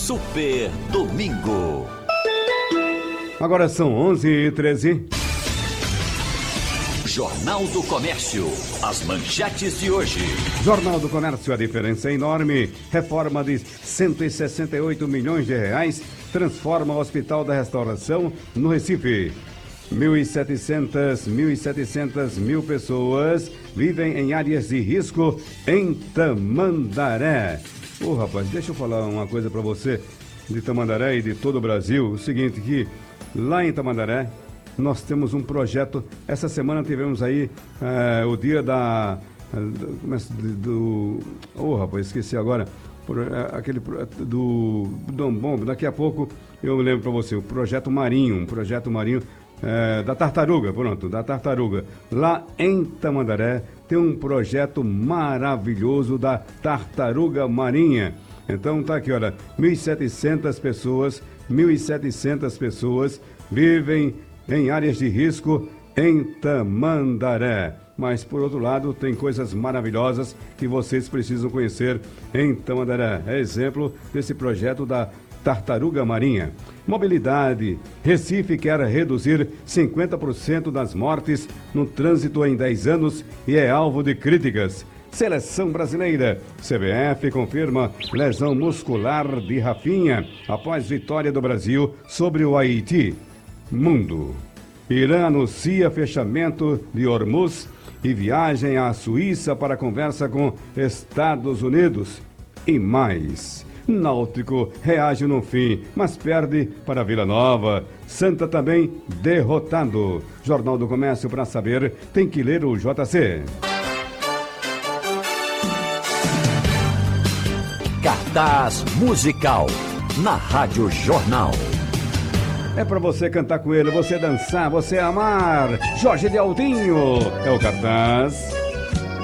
Super Domingo. Agora são 11h13. Jornal do Comércio. As manchetes de hoje. Jornal do Comércio, a diferença é enorme. Reforma de 168 milhões de reais transforma o Hospital da Restauração no Recife. 1.700 mil pessoas vivem em áreas de risco em Tamandaré. Ô, rapaz, deixa eu falar uma coisa para você de Tamandaré e de todo o Brasil. O seguinte, que lá em Tamandaré nós temos um projeto. Essa semana tivemos aí o dia rapaz, esqueci agora. Do Dom Bom. Daqui a pouco eu lembro para você. O projeto Marinho, da Tartaruga, da Tartaruga. Lá em Tamandaré tem um projeto maravilhoso da Tartaruga Marinha. Então tá aqui, olha, 1.700 pessoas vivem em áreas de risco em Tamandaré. Mas, por outro lado, tem coisas maravilhosas que vocês precisam conhecer em Tamandaré. É exemplo desse projeto da Tartaruga Marinha. Mobilidade. Recife quer reduzir 50% das mortes no trânsito em 10 anos e é alvo de críticas. Seleção brasileira. CBF confirma lesão muscular de Rafinha após vitória do Brasil sobre o Haiti. Mundo. Irã anuncia fechamento de Hormuz e viagem à Suíça para conversa com Estados Unidos. E mais. Náutico reage no fim, mas perde para Vila Nova. Santa também derrotado. Jornal do Comércio, para saber, tem que ler o JC. Cartaz musical na Rádio Jornal. É para você cantar com ele, você dançar, você amar. Jorge de Aldinho é o cartaz.